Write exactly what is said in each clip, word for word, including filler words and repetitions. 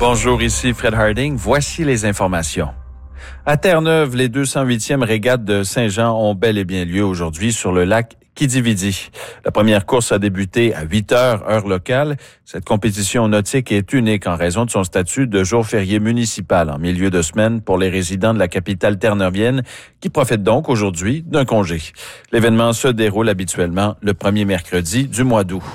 Bonjour, ici Fred Harding. Voici les informations. À Terre-Neuve, les deux cent huitièmes régates de Saint-Jean ont bel et bien lieu aujourd'hui sur le lac Kidividi. La première course a débuté à huit heures, heure locale. Cette compétition nautique est unique en raison de son statut de jour férié municipal en milieu de semaine pour les résidents de la capitale terneuvienne qui profitent donc aujourd'hui d'un congé. L'événement se déroule habituellement le premier mercredi du mois d'août.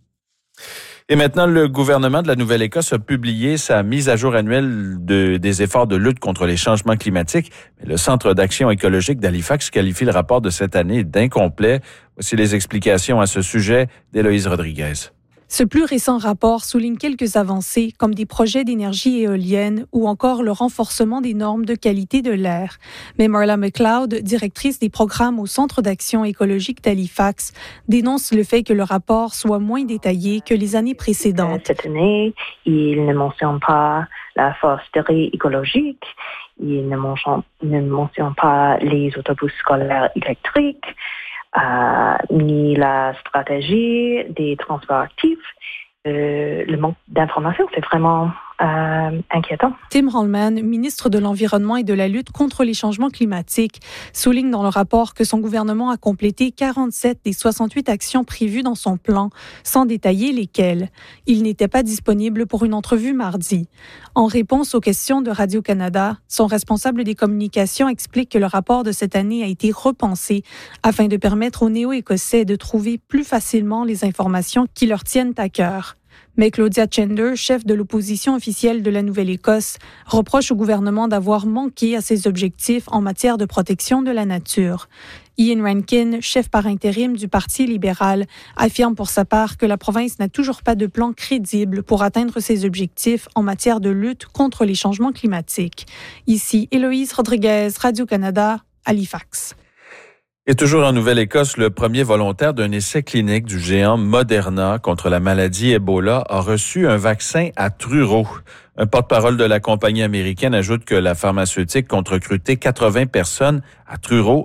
Et maintenant, le gouvernement de la Nouvelle-Écosse a publié sa mise à jour annuelle de, des efforts de lutte contre les changements climatiques. Mais le Centre d'action écologique d'Halifax qualifie le rapport de cette année d'incomplet. Voici les explications à ce sujet d'Héloïse Rodriguez. Ce plus récent rapport souligne quelques avancées, comme des projets d'énergie éolienne ou encore le renforcement des normes de qualité de l'air. Mais Marla McLeod, directrice des programmes au Centre d'action écologique d'Halifax, dénonce le fait que le rapport soit moins détaillé que les années précédentes. Cette année, il ne mentionne pas la foresterie écologique, il ne mentionne, ne mentionne pas les autobus scolaires électriques, Euh, ni la stratégie des transports actifs. Euh, le manque d'informations, c'est vraiment euh, inquiétant. Tim Holman, ministre de l'Environnement et de la lutte contre les changements climatiques, souligne dans le rapport que son gouvernement a complété quarante-sept des soixante-huit actions prévues dans son plan, sans détailler lesquelles. Il n'était pas disponible pour une entrevue mardi. En réponse aux questions de Radio-Canada, son responsable des communications explique que le rapport de cette année a été repensé afin de permettre aux Néo-Écossais de trouver plus facilement les informations qui leur tiennent à cœur. Mais Claudia Chender, chef de l'opposition officielle de la Nouvelle-Écosse, reproche au gouvernement d'avoir manqué à ses objectifs en matière de protection de la nature. Ian Rankin, chef par intérim du Parti libéral, affirme pour sa part que la province n'a toujours pas de plan crédible pour atteindre ses objectifs en matière de lutte contre les changements climatiques. Ici, Héloïse Rodriguez, Radio-Canada, Halifax. Et toujours en Nouvelle-Écosse, le premier volontaire d'un essai clinique du géant Moderna contre la maladie Ebola a reçu un vaccin à Truro. Un porte-parole de la compagnie américaine ajoute que la pharmaceutique compte recruter quatre-vingts personnes à Truro